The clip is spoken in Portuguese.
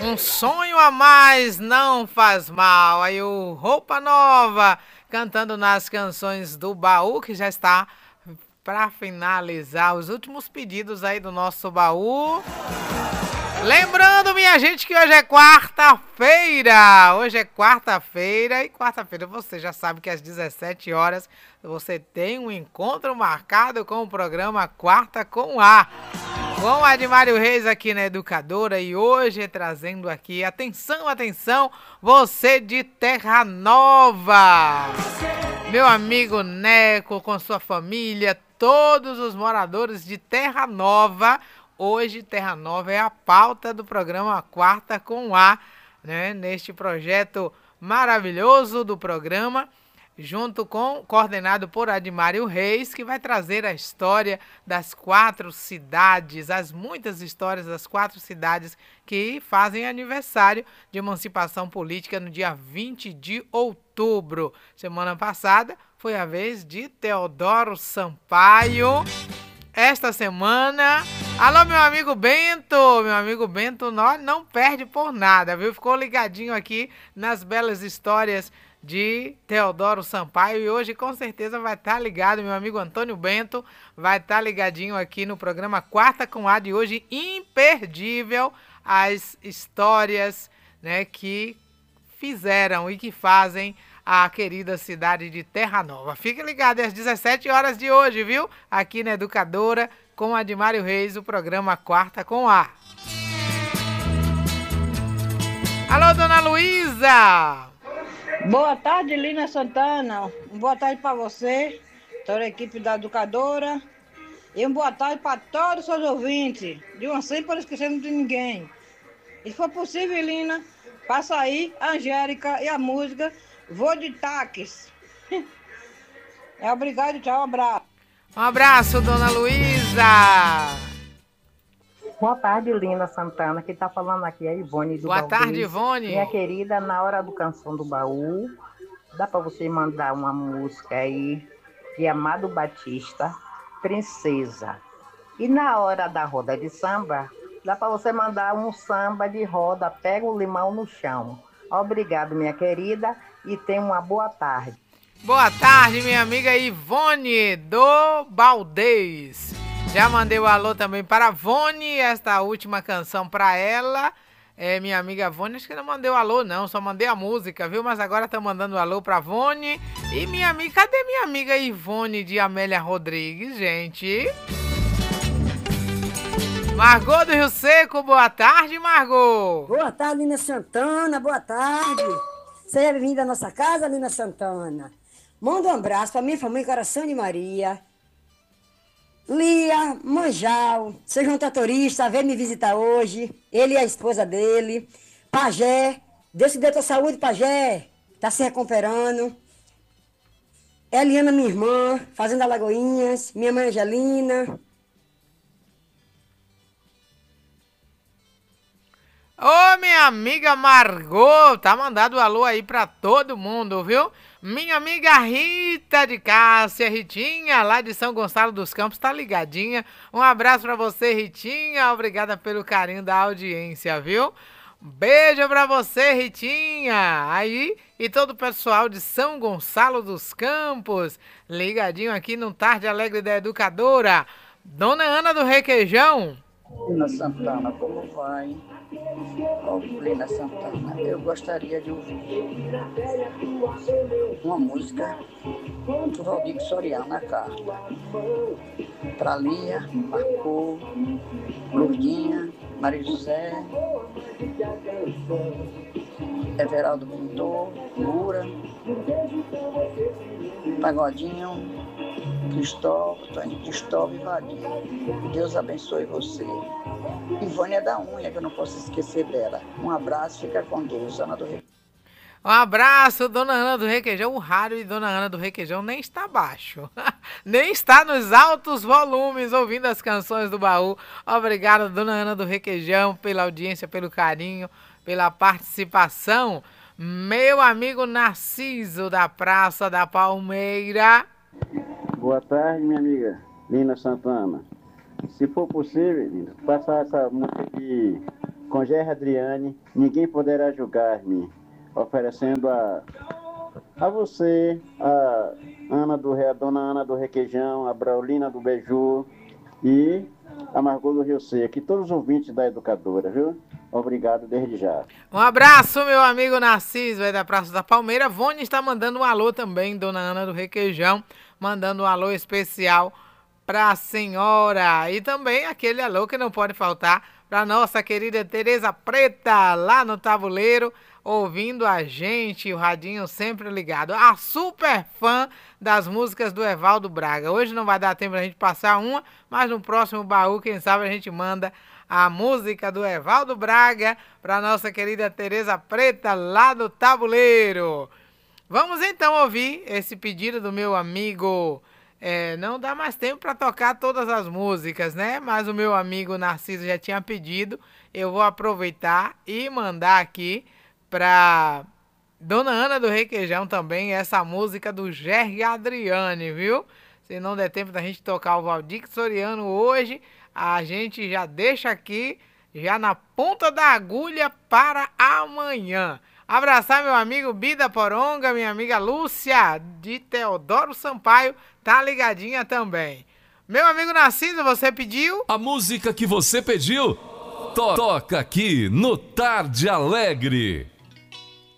Um sonho a mais não faz mal. Aí o Roupa Nova cantando nas canções do baú, que já está para finalizar os últimos pedidos aí do nosso baú. Lembrando, minha gente, que hoje é quarta-feira. Hoje é quarta-feira e quarta-feira você já sabe que às 17 horas você tem um encontro marcado com o programa Quarta com A. Com o Admário Reis aqui na Educadora e hoje trazendo aqui, atenção, atenção, você de Terra Nova. Meu amigo Neco com sua família, todos os moradores de Terra Nova. Hoje, Terra Nova é a pauta do programa Quarta com A, né? Neste projeto maravilhoso do programa, coordenado por Admário Reis, que vai trazer a história das 4 cidades, as muitas histórias das 4 cidades que fazem aniversário de emancipação política no dia 20 de outubro. Semana passada foi a vez de Teodoro Sampaio. Esta semana, alô meu amigo Bento não perde por nada, viu? Ficou ligadinho aqui nas belas histórias de Teodoro Sampaio e hoje com certeza vai estar ligado, meu amigo Antônio Bento, vai estar ligadinho aqui no programa Quarta com A de hoje, imperdível, as histórias, né, que fizeram e que fazem a querida cidade de Terra Nova. Fique ligado às 17 horas de hoje, viu? Aqui na Educadora, com Admário Reis, o programa Quarta com A. Alô, dona Luísa! Boa tarde, Lina Santana. Boa tarde para você, toda a equipe da Educadora. E boa tarde para todos os seus ouvintes. De uma sem por esquecendo de ninguém. E se for possível, Lina, passa aí a Angélica e a música Vou de Táxi. Obrigado, tchau, um abraço. Um abraço, dona Luísa. Boa tarde, Lina Santana. Quem está falando aqui é a Ivone do Boa Valdez. tarde, Ivone. Minha querida, na hora do Canção do Baú, dá para você mandar uma música aí de Amado Batista, Princesa. E na hora da roda de samba, dá para você mandar um samba de roda, Pega o Limão no Chão. Obrigado, minha querida, e tenha uma boa tarde. Boa tarde, minha amiga Ivone do Valdez. Já mandei o alô também para a Vone, esta última canção para ela. Minha amiga Vone, acho que não mandei o alô não, só mandei a música, viu? Mas agora tá mandando o alô para a Vone. E minha amiga, cadê minha amiga Ivone de Amélia Rodrigues, gente? Margot do Rio Seco, boa tarde, Margot. Boa tarde, Lina Santana, boa tarde. Seja bem-vinda à nossa casa, Lina Santana. Manda um abraço para minha família Coração de Maria. Lia, Manjal, seu João Tratorista, veio me visitar hoje, ele e a esposa dele. Pajé, Deus te dê tua saúde, Pajé, tá se recuperando. Eliana, minha irmã, Fazenda Lagoinhas, minha mãe Angelina. Ô, minha amiga Margot, tá mandado um alô aí pra todo mundo, viu? Minha amiga Rita de Cássia, Ritinha, lá de São Gonçalo dos Campos, tá ligadinha. Um abraço pra você, Ritinha, obrigada pelo carinho da audiência, viu? Beijo pra você, Ritinha, aí, e todo o pessoal de São Gonçalo dos Campos, ligadinho aqui no Tarde Alegre da Educadora. Dona Ana do Requeijão. Lina Santana, como vai? Lina Santana, eu gostaria de ouvir uma música do Valdir Soriano, na carta. Para Lia, Marcou, Lourdinha, Maria José, Everaldo Pintor, Lura, Pagodinho, Cristóvão e Vadir. Deus abençoe você. Ivone é da unha, que eu não posso esquecer dela. Um abraço, fica com Deus, Ana do Requeijão. Um abraço, dona Ana do Requeijão. O rádio de dona Ana do Requeijão nem está baixo, nem está nos altos volumes ouvindo as canções do baú. Obrigado, dona Ana do Requeijão, pela audiência, pelo carinho, pela participação. Meu amigo Narciso da Praça da Palmeira. Boa tarde, minha amiga Lina Santana. Se for possível, Lina, passar essa música aqui com com Gerry Adriane, Ninguém Poderá Julgar-me, oferecendo a você, a Dona Ana do Requeijão, a Braulina do Beiju e a Margot do Rio Seco, e todos os ouvintes da Educadora, viu? Obrigado desde já. Um abraço, meu amigo Narciso, aí da Praça da Palmeira. Vônia está mandando um alô também, Dona Ana do Requeijão, mandando um alô especial para a senhora. E também aquele alô que não pode faltar para nossa querida Tereza Preta, lá no Tabuleiro, ouvindo a gente, o radinho sempre ligado. A super fã das músicas do Evaldo Braga. Hoje não vai dar tempo a gente passar uma, mas no próximo baú, quem sabe a gente manda a música do Evaldo Braga para nossa querida Tereza Preta, lá do Tabuleiro. Vamos então ouvir esse pedido do meu amigo. Não dá mais tempo para tocar todas as músicas, né? Mas o meu amigo Narciso já tinha pedido. Eu vou aproveitar e mandar aqui para Dona Ana do Requeijão também essa música do Gerry Adriane, viu? Se não der tempo da gente tocar o Valdir Soriano hoje, a gente já deixa aqui, já na ponta da agulha para amanhã. Abraçar meu amigo Bida Poronga, minha amiga Lúcia de Teodoro Sampaio, tá ligadinha também. Meu amigo Narciso, você pediu? A música que você pediu, toca aqui no Tarde Alegre.